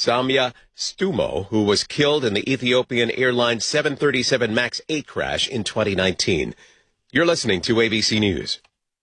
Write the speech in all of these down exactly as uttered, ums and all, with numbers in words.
Samia Stumo, who was killed in the Ethiopian Airlines seven thirty-seven MAX eight crash in twenty nineteen. You're listening to A B C News.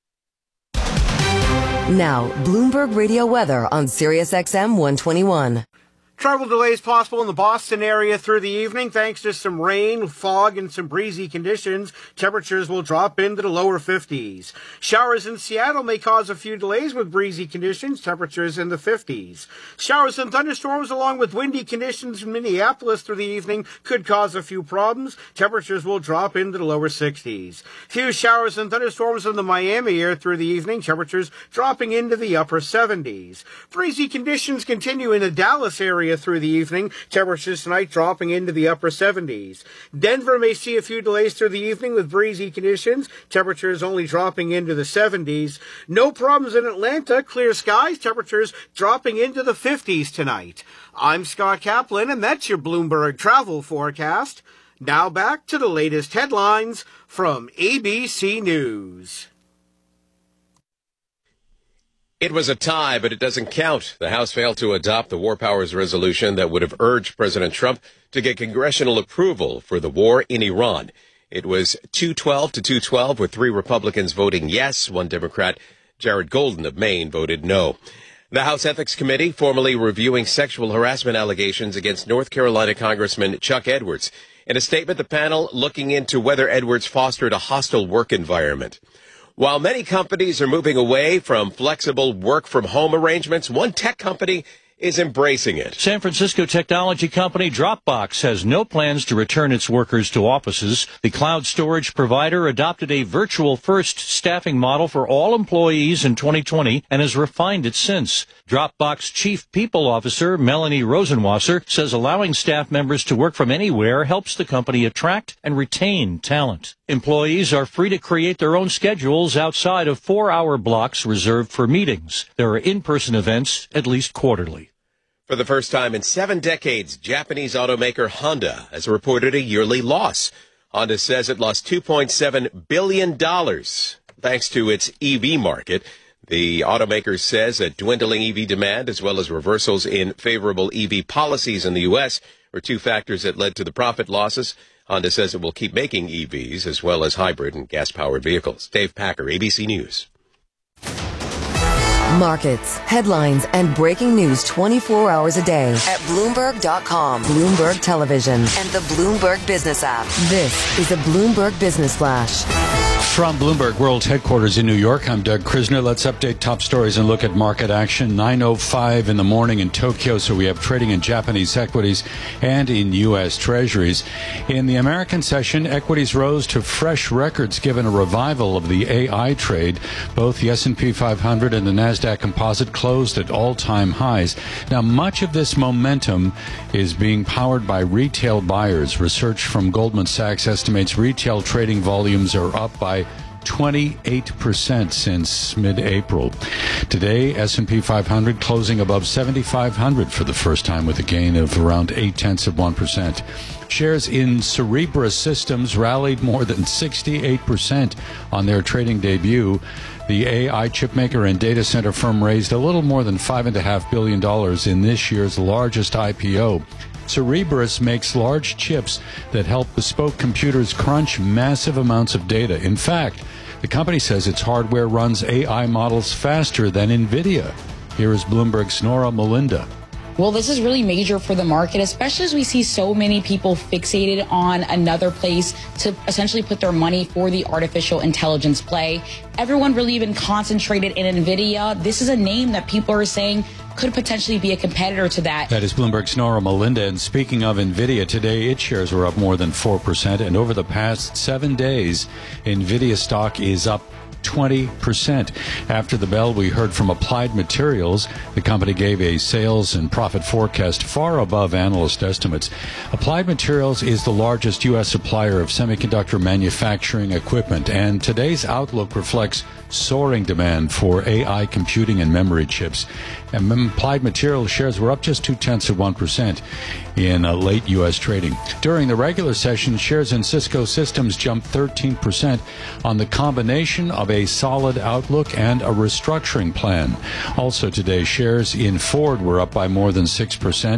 Now, Bloomberg Radio weather on Sirius X M one twenty-one. Travel delays possible in the Boston area through the evening thanks to some rain, fog, and some breezy conditions. Temperatures will drop into the lower fifties. Showers in Seattle may cause a few delays with breezy conditions, temperatures in the fifties. Showers and thunderstorms along with windy conditions in Minneapolis through the evening could cause a few problems. Temperatures will drop into the lower sixties. Few showers and thunderstorms in the Miami area through the evening, temperatures dropping into the upper seventies. Breezy conditions continue in the Dallas area through the evening, temperatures tonight dropping into the upper seventies. Denver may see a few delays through the evening with breezy conditions, temperatures only dropping into the seventies. No problems in Atlanta, clear skies, temperatures dropping into the fifties tonight. I'm Scott Kaplan, and that's your Bloomberg travel forecast. Now back to the latest headlines from A B C News. It was a tie, but it doesn't count. The House failed to adopt the War Powers Resolution that would have urged President Trump to get congressional approval for the war in Iran. It was two twelve to two twelve, with three Republicans voting yes. One Democrat, Jared Golden of Maine, voted no. The House Ethics Committee formally reviewing sexual harassment allegations against North Carolina Congressman Chuck Edwards. In a statement, the panel looking into whether Edwards fostered a hostile work environment. While many companies are moving away from flexible work-from-home arrangements, one tech company is embracing it. San Francisco technology company Dropbox has no plans to return its workers to offices. The cloud storage provider adopted a virtual-first staffing model for all employees in twenty twenty and has refined it since. Dropbox Chief People Officer Melanie Rosenwasser says allowing staff members to work from anywhere helps the company attract and retain talent. Employees are free to create their own schedules outside of four-hour blocks reserved for meetings. There are in-person events at least quarterly. For the first time in seven decades, Japanese automaker Honda has reported a yearly loss. Honda says it lost two point seven billion dollars thanks to its E V market. The automaker says that dwindling E V demand as well as reversals in favorable E V policies in the U S were two factors that led to the profit losses. Honda says it will keep making E Vs as well as hybrid and gas-powered vehicles. Dave Packer, A B C News. Markets, headlines, and breaking news twenty-four hours a day at Bloomberg dot com, Bloomberg Television, and the Bloomberg Business app. This is a Bloomberg Business Flash. From Bloomberg World Headquarters in New York, I'm Doug Krisner. Let's update top stories and look at market action. nine oh five in the morning in Tokyo, so we have trading in Japanese equities and in U S Treasuries. In the American session, equities rose to fresh records given a revival of the A I trade. Both the S and P five hundred and the NASDAQ Composite closed at all-time highs. Now, much of this momentum is being powered by retail buyers. Research from Goldman Sachs estimates retail trading volumes are up by twenty-eight percent since mid-April. Today, S and P five hundred closing above seventy-five hundred for the first time with a gain of around eight-tenths of one percent. Shares in Cerebras Systems rallied more than sixty-eight percent on their trading debut. The A I chipmaker and data center firm raised a little more than five point five billion dollars in this year's largest I P O. Cerebras makes large chips that help bespoke computers crunch massive amounts of data. In fact, the company says its hardware runs A I models faster than NVIDIA. Here is Bloomberg's Nora Melinda. Well, this is really major for the market, especially as we see so many people fixated on another place to essentially put their money for the artificial intelligence play. Everyone really been concentrated in NVIDIA. This is a name that people are saying could potentially be a competitor to that. That is Bloomberg's Nora Melinda. And speaking of NVIDIA, today its shares were up more than four percent. And over the past seven days, NVIDIA stock is up twenty percent. After the bell, we heard from Applied Materials. The company gave a sales and profit forecast far above analyst estimates. Applied Materials is the largest U S supplier of semiconductor manufacturing equipment, and today's outlook reflects soaring demand for A I computing and memory chips. And Applied Materials shares were up just two-tenths of one percent in uh, late U S trading. During the regular session, shares in Cisco Systems jumped thirteen percent on the combination of a solid outlook and a restructuring plan. Also today, shares in Ford were up by more than six percent.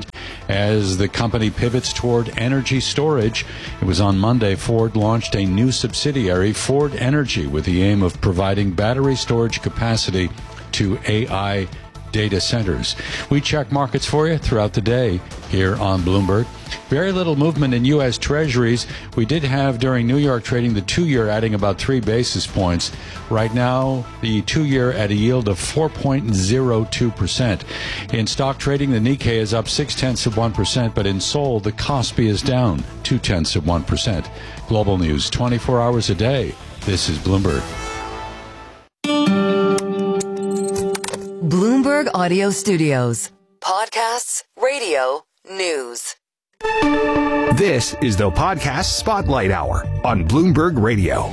as the company pivots toward energy storage. It was on Monday, Ford launched a new subsidiary, Ford Energy, with the aim of providing battery storage capacity to A I data centers. We check markets for you throughout the day here on Bloomberg. Very little movement in U S Treasuries. We did have during New York trading the two-year adding about three basis points. Right now, the two-year at a yield of four point zero two percent. In stock trading, the Nikkei is up six-tenths of one percent, but in Seoul, the Kospi is down two-tenths of one percent. Global news twenty-four hours a day. This is Bloomberg. Bloomberg Audio Studios. Podcasts, radio, news. This is the Podcast Spotlight Hour on Bloomberg Radio.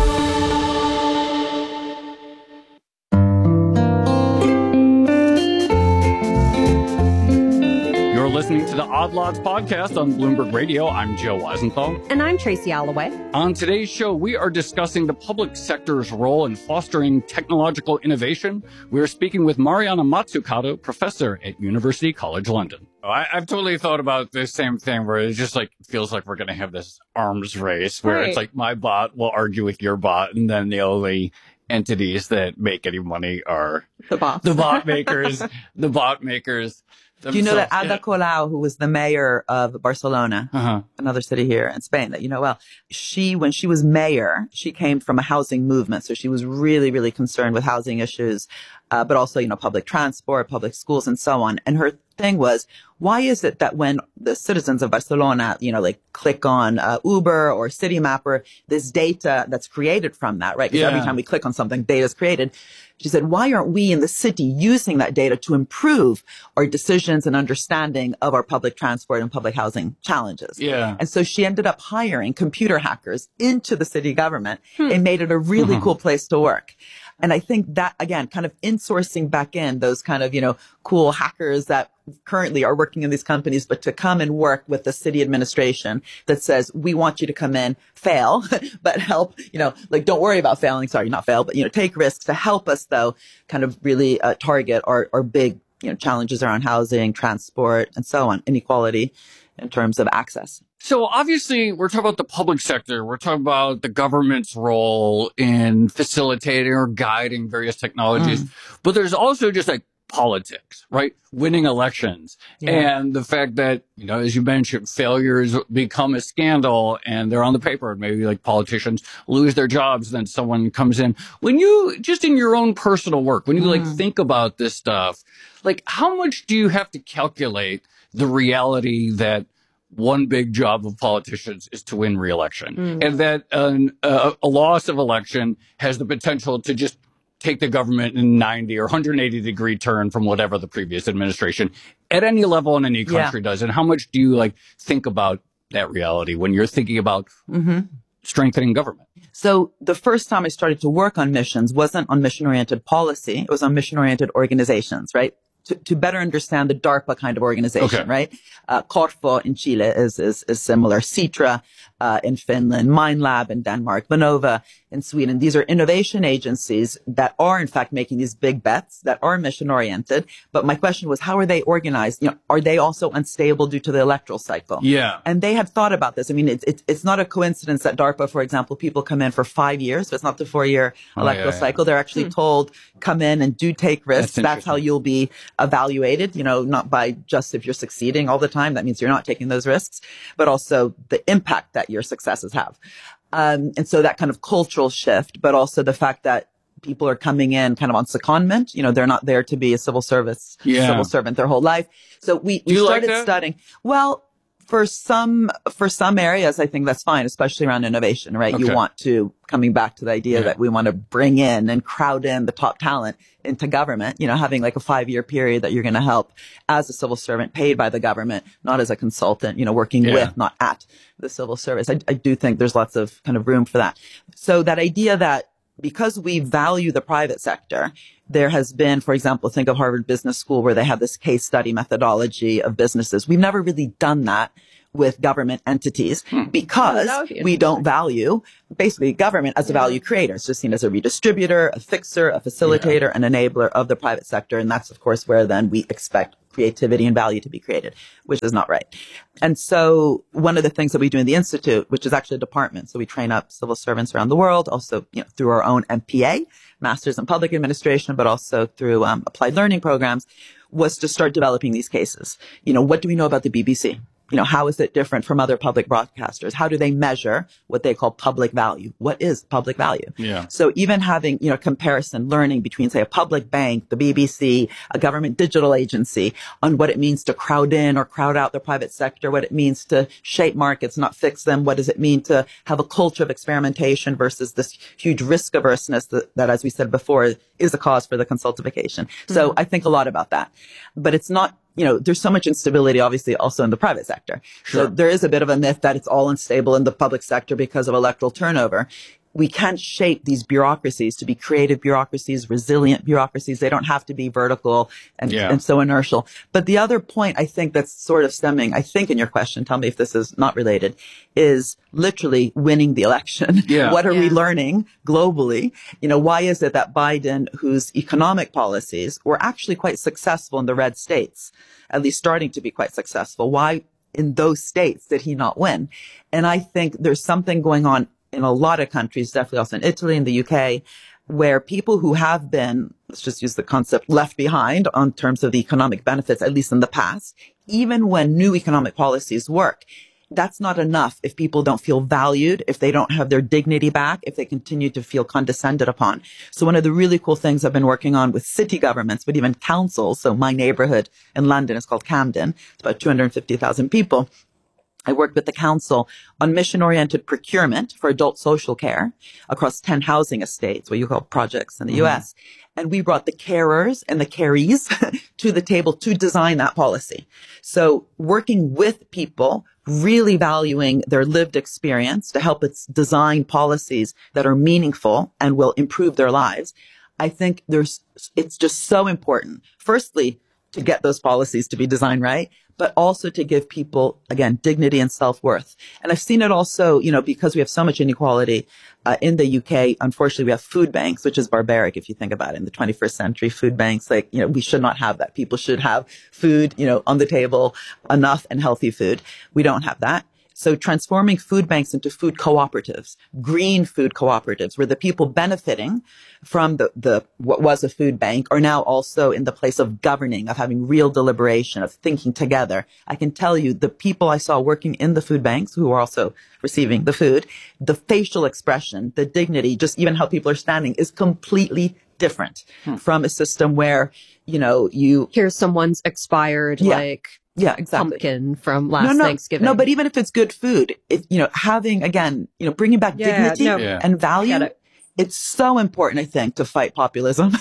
You're listening to the Odd Lots podcast on Bloomberg Radio. I'm Joe Weisenthal. And I'm Tracy Alloway. On today's show, we are discussing the public sector's role in fostering technological innovation. We are speaking with Mariana Mazzucato, professor at University College London. I, I've totally thought about this same thing where it just like feels like we're going to have this arms race where right. It's like my bot will argue with your bot, and then the only entities that make any money are the bots. The bot makers, the bot makers. Do you know that Ada Colau, who was the mayor of Barcelona, uh-huh. another city here in Spain that you know well, she, when she was mayor, she came from a housing movement. So she was really, really concerned with housing issues, uh, but also, you know, public transport, public schools, and so on. And her thing was, why is it that when the citizens of Barcelona, you know, like click on uh, Uber or Citymapper, this data that's created from that, right? Because yeah. every time we click on something, data is created. She said, why aren't we in the city using that data to improve our decisions and understanding of our public transport and public housing challenges? Yeah. And so she ended up hiring computer hackers into the city government hmm. and made it a really mm-hmm. cool place to work. And I think that, again, kind of insourcing back in those kind of, you know, cool hackers that currently are working in these companies, but to come and work with the city administration that says, we want you to come in, fail, but help, you know, like, don't worry about failing. Sorry, not fail, but, you know, take risks to help us, though, kind of really uh, target our, our big, you know, challenges around housing, transport, and so on, inequality in terms of access. So obviously, we're talking about the public sector. We're talking about the government's role in facilitating or guiding various technologies. Mm. But there's also just like politics, right? Winning elections. Yeah. And the fact that, you know, as you mentioned, failures become a scandal and they're on the paper. Maybe like politicians lose their jobs, then someone comes in. When you, just in your own personal work, when you mm. like think about this stuff, like how much do you have to calculate the reality that one big job of politicians is to win re-election, mm. and that an, uh, a loss of election has the potential to just take the government in ninety or one hundred eighty degree turn from whatever the previous administration at any level in any country yeah. does. And how much do you like think about that reality when you're thinking about mm-hmm. strengthening government? So the first time I started to work on missions wasn't on mission-oriented policy. It was on mission-oriented organizations, right? To, to better understand the DARPA kind of organization, okay. right? Uh, Corfo in Chile is, is, is similar. Citra, uh, in Finland, MindLab in Denmark, Vinnova in Sweden. These are innovation agencies that are in fact making these big bets that are mission oriented. But my question was, how are they organized? You know, are they also unstable due to the electoral cycle? Yeah. And they had thought about this. I mean, it's, it's, it's not a coincidence that DARPA, for example, people come in for five years. So it's not the four year oh, electoral yeah, yeah. cycle. They're actually hmm. told, come in and do take risks. That's, That's how you'll be evaluated, you know, not by just if you're succeeding all the time. That means you're not taking those risks, but also the impact that your successes have. Um, and so that kind of cultural shift, but also the fact that people are coming in kind of on secondment. You know, they're not there to be a civil service, yeah. civil servant their whole life. So we, we started like studying. Well, for some, for some areas, I think that's fine, especially around innovation, right? Okay. You want to, coming back to the idea yeah. that we want to bring in and crowd in the top talent into government, you know, having like a five year period that you're going to help as a civil servant paid by the government, not as a consultant, you know, working yeah. with, not at the civil service. I, I do think there's lots of kind of room for that. So that idea that because we value the private sector, there has been, for example, think of Harvard Business School where they have this case study methodology of businesses. We've never really done that with government entities hmm. because oh, be we don't value basically government as a value creator. It's just seen as a redistributor, a fixer, a facilitator, yeah. an enabler of the private sector. And that's, of course, where then we expect creativity and value to be created, which is not right. And so one of the things that we do in the Institute, which is actually a department, so we train up civil servants around the world, also, you know, through our own M P A, Masters in Public Administration, but also through um, applied learning programs, was to start developing these cases. You know, what do we know about the B B C? You know, how is it different from other public broadcasters? How do they measure what they call public value? What is public value? Yeah. So even having, you know, comparison learning between, say, a public bank, the B B C, a government digital agency on what it means to crowd in or crowd out the private sector, what it means to shape markets, not fix them. What does it mean to have a culture of experimentation versus this huge risk averseness that, that as we said before, is a cause for the consultification. Mm-hmm. So I think a lot about that, but it's not, you know, there's so much instability, obviously, also in the private sector. Sure. So there is a bit of a myth that it's all unstable in the public sector because of electoral turnover. We can shape these bureaucracies to be creative bureaucracies, resilient bureaucracies. They don't have to be vertical and, yeah. and so inertial. But the other point I think that's sort of stemming, I think in your question, tell me if this is not related, is literally winning the election. Yeah. What are yeah. we learning globally? You know, why is it that Biden, whose economic policies were actually quite successful in the red states, at least starting to be quite successful, why in those states did he not win? And I think there's something going on in a lot of countries, definitely also in Italy and the U K, where people who have been, let's just use the concept, left behind on terms of the economic benefits, at least in the past, even when new economic policies work, that's not enough if people don't feel valued, if they don't have their dignity back, if they continue to feel condescended upon. So one of the really cool things I've been working on with city governments, but even councils, so my neighborhood in London is called Camden, it's about two hundred fifty thousand people. I worked with the council on mission-oriented procurement for adult social care across ten housing estates, what you call projects in the mm-hmm. U S. And we brought the carers and the carees to the table to design that policy. So working with people, really valuing their lived experience to help us design policies that are meaningful and will improve their lives. I think there's, it's just so important. Firstly, to get those policies to be designed right, but also to give people, again, dignity and self-worth. And I've seen it also, you know, because we have so much inequality uh, in the U K, unfortunately, we have food banks, which is barbaric if you think about it. In the twenty-first century, food banks, like, you know, we should not have that. People should have food, you know, on the table, enough and healthy food. We don't have that. So transforming food banks into food cooperatives, green food cooperatives, where the people benefiting from the, the, what was a food bank are now also in the place of governing, of having real deliberation, of thinking together. I can tell you the people I saw working in the food banks who are also receiving the food, the facial expression, the dignity, just even how people are standing is completely different hmm. from a system where, you know, you... Here's someone's expired, yeah. like... Yeah, exactly. Pumpkin from last no, no, Thanksgiving. No, but even if it's good food, it, you know, having, again, you know, bringing back yeah, dignity no, yeah. and value, it. it's so important, I think, to fight populism.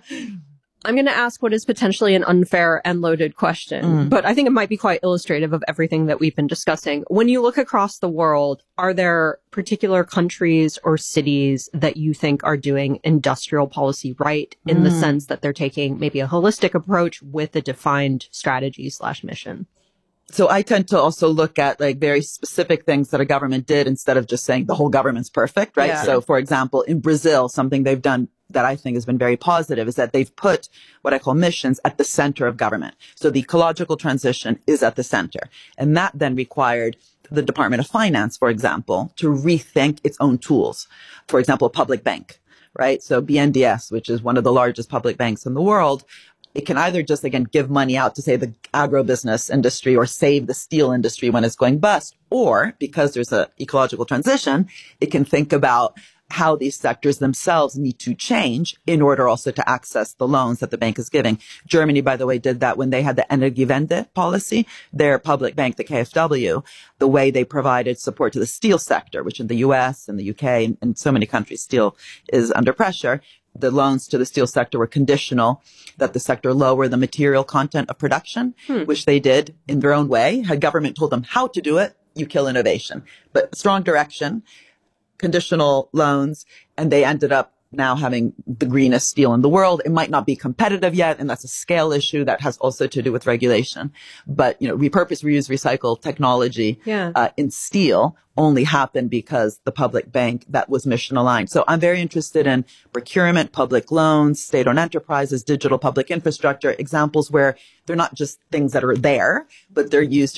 I'm going to ask what is potentially an unfair and loaded question, mm. but I think it might be quite illustrative of everything that we've been discussing. When you look across the world, are there particular countries or cities that you think are doing industrial policy right in mm. the sense that they're taking maybe a holistic approach with a defined strategy slash mission? So I tend to also look at like very specific things that a government did instead of just saying the whole government's perfect, right? Yeah. So for example, in Brazil, something they've done that I think has been very positive is that they've put what I call missions at the center of government. So the ecological transition is at the center. And that then required the Department of Finance, for example, to rethink its own tools. For example, a public bank, right? So B N D E S, which is one of the largest public banks in the world, it can either just, again, give money out to, say, the agribusiness industry or save the steel industry when it's going bust. Or, because there's an ecological transition, it can think about how these sectors themselves need to change in order also to access the loans that the bank is giving. Germany, by the way, did that when they had the Energiewende policy, their public bank, the K F W, the way they provided support to the steel sector, which in the U S and the U K and, and so many countries, steel is under pressure. The loans to the steel sector were conditional that the sector lower the material content of production, hmm. which they did in their own way. Had government told them how to do it, you kill innovation. But strong direction, conditional loans, and they ended up now having the greenest steel in the world. It might not be competitive yet, and that's a scale issue that has also to do with regulation. But, you know, repurpose, reuse, recycle technology yeah. uh, in steel only happened because the public bank that was mission aligned. So I'm very interested in procurement, public loans, state-owned enterprises, digital public infrastructure, examples where they're not just things that are there, but they're used to